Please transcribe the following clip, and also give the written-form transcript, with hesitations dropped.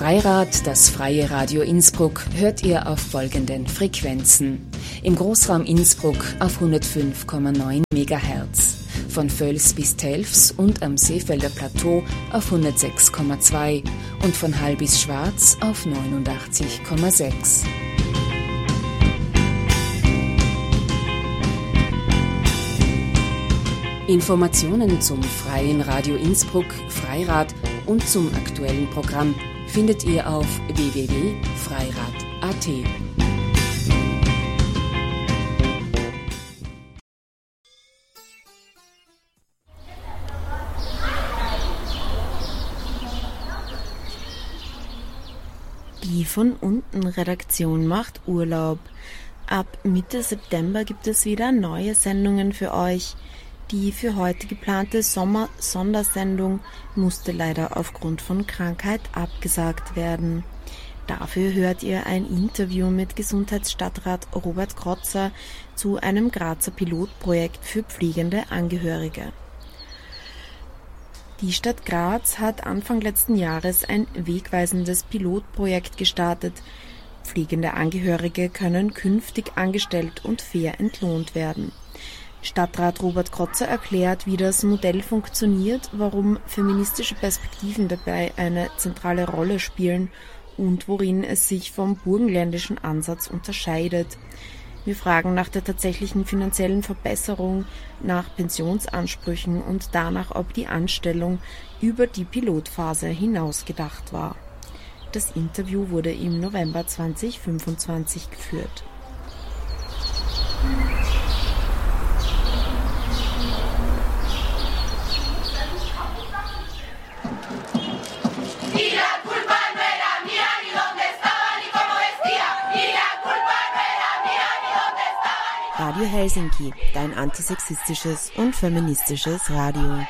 Freirad, das freie Radio Innsbruck, hört ihr auf folgenden Frequenzen. Im Großraum Innsbruck auf 105,9 MHz, von Völs bis Telfs und am Seefelder Plateau auf 106,2 und von Hall bis Schwarz auf 89,6. Informationen zum freien Radio Innsbruck, Freirad und zum aktuellen Programm findet ihr auf www.freirad.at. Die von unten Redaktion macht Urlaub. Ab Mitte September gibt es wieder neue Sendungen für euch. Die für heute geplante Sommer-Sondersendung musste leider aufgrund von Krankheit abgesagt werden. Dafür hört ihr ein Interview mit Gesundheitsstadtrat Robert Krotzer zu einem Grazer Pilotprojekt für pflegende Angehörige. Die Stadt Graz hat Anfang letzten Jahres ein wegweisendes Pilotprojekt gestartet. Pflegende Angehörige können künftig angestellt und fair entlohnt werden. Stadtrat Robert Krotzer erklärt, wie das Modell funktioniert, warum feministische Perspektiven dabei eine zentrale Rolle spielen und worin es sich vom burgenländischen Ansatz unterscheidet. Wir fragen nach der tatsächlichen finanziellen Verbesserung, nach Pensionsansprüchen und danach, ob die Anstellung über die Pilotphase hinaus gedacht war. Das Interview wurde im November 2025 geführt. Radio Helsinki, dein antisexistisches und feministisches Radio.